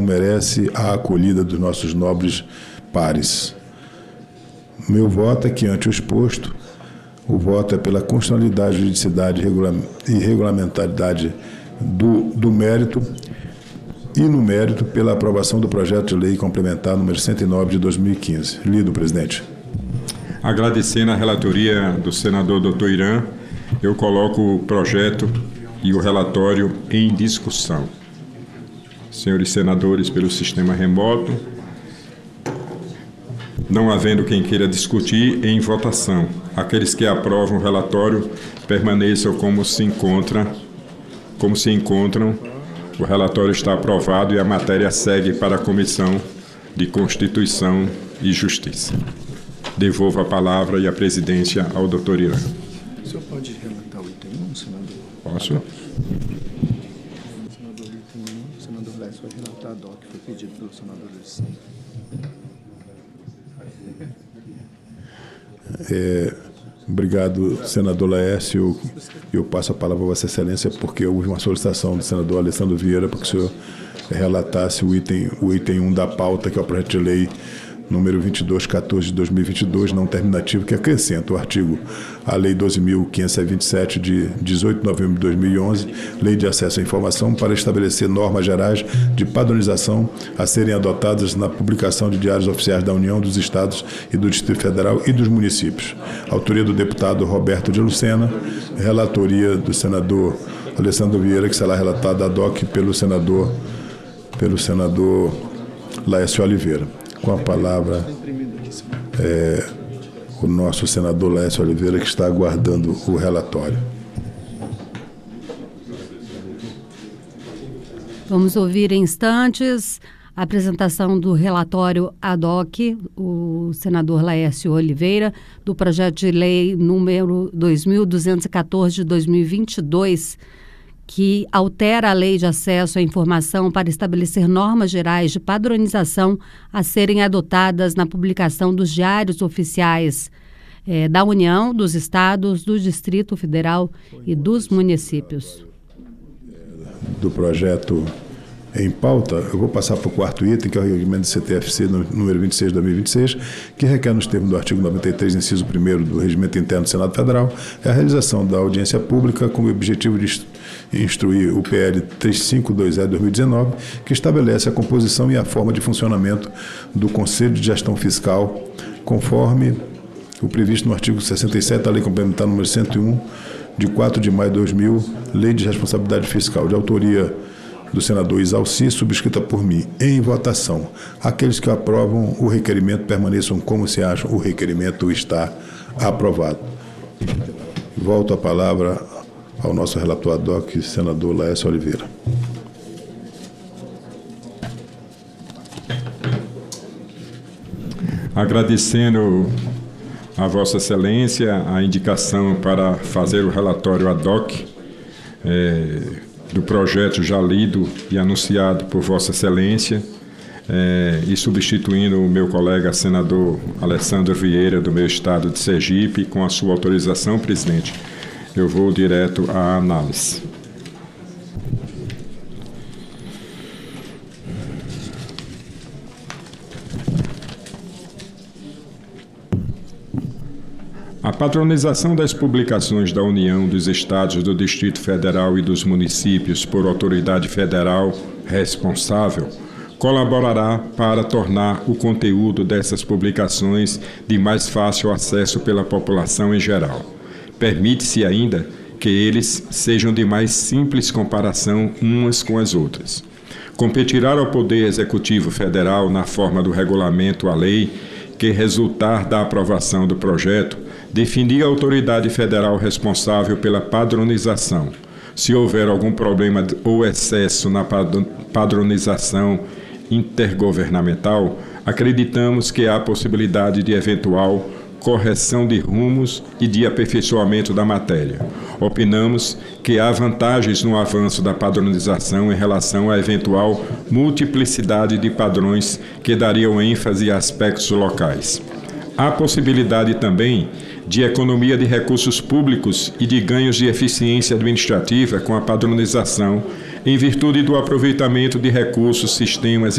merece a acolhida dos nossos nobres pares. Meu voto é que, ante o exposto, o voto é pela constitucionalidade, juridicidade e regulamentaridade do mérito e, no mérito, pela aprovação do projeto de lei complementar número 109 de 2015. Lido, presidente. Agradecendo a relatoria do senador Dr. Irã, eu coloco o projeto e o relatório em discussão. Senhores senadores, pelo sistema remoto, não havendo quem queira discutir, em votação. Aqueles que aprovam o relatório permaneçam como se encontram. O relatório está aprovado e a matéria segue para a Comissão de Constituição e Justiça. Devolvo a palavra e a presidência ao Dr. Irã. O senhor pode relatar o item 1, senador? Posso? Senador, item 1, senador Lécio vai relatar a DOC, que foi pedido pelo senador Luiz. Obrigado, senador Laércio. Eu passo a palavra a Vossa Excelência porque houve uma solicitação do senador Alessandro Vieira para que o senhor relatasse o item 1 da pauta, que é o projeto de lei número 2214 de 2022, não terminativo, que acrescenta o artigo à Lei 12.527, de 18 de novembro de 2011, Lei de Acesso à Informação, para estabelecer normas gerais de padronização a serem adotadas na publicação de diários oficiais da União, dos Estados e do Distrito Federal e dos municípios. Autoria do deputado Roberto de Lucena, relatoria do senador Alessandro Vieira, que será relatada a DOC pelo senador Laércio Oliveira. Com a palavra o nosso senador Laércio Oliveira, que está aguardando o relatório. Vamos ouvir em instantes a apresentação do relatório ad hoc, o senador Laércio Oliveira, do projeto de lei número 2214 de 2022, que altera a Lei de Acesso à Informação para estabelecer normas gerais de padronização a serem adotadas na publicação dos diários oficiais da União, dos Estados, do Distrito Federal e dos municípios. Do projeto em pauta, eu vou passar para o quarto item, que é o regimento do CTFC número 26 de 2026, que requer nos termos do artigo 93, inciso 1º do Regimento Interno do Senado Federal, a realização da audiência pública com o objetivo de instruir o PL 3520 de 2019, que estabelece a composição e a forma de funcionamento do Conselho de Gestão Fiscal, conforme o previsto no artigo 67 da Lei Complementar número 101, de 4 de maio de 2000, Lei de Responsabilidade Fiscal, de autoria do senador Isalci, subscrita por mim. Em votação, aqueles que aprovam o requerimento permaneçam como se acham. O requerimento está aprovado. Volto a palavra ao nosso relator ad hoc, senador Laércio Oliveira. Agradecendo a Vossa Excelência a indicação para fazer o relatório ad hoc do projeto já lido e anunciado por Vossa Excelência, e substituindo o meu colega senador Alessandro Vieira, do meu estado de Sergipe, com a sua autorização, presidente, eu vou direto à análise. A padronização das publicações da União, dos Estados, do Distrito Federal e dos municípios por autoridade federal responsável colaborará para tornar o conteúdo dessas publicações de mais fácil acesso pela população em geral. Permite-se ainda que eles sejam de mais simples comparação umas com as outras. Competirá ao Poder Executivo Federal, na forma do regulamento à lei, que resultar da aprovação do projeto, definir a autoridade federal responsável pela padronização. Se houver algum problema ou excesso na padronização intergovernamental, acreditamos que há possibilidade de eventual correção de rumos e de aperfeiçoamento da matéria. Opinamos que há vantagens no avanço da padronização em relação à eventual multiplicidade de padrões que dariam ênfase a aspectos locais. Há possibilidade também de economia de recursos públicos e de ganhos de eficiência administrativa com a padronização, em virtude do aproveitamento de recursos, sistemas